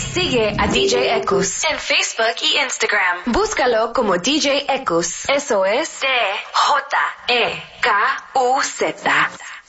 Sigue a DJ Ekus en Facebook y Instagram. Búscalo como DJ Ekus. Eso es DJEKUZ.